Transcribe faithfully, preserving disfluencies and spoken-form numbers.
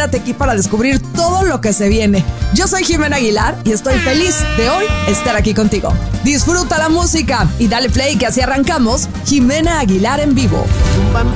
quédate aquí para descubrir todo lo que se viene. Yo soy Jimena Aguilar y estoy feliz de hoy estar aquí contigo. Disfruta la música y dale play que así arrancamos Jimena Aguilar en vivo. Tumban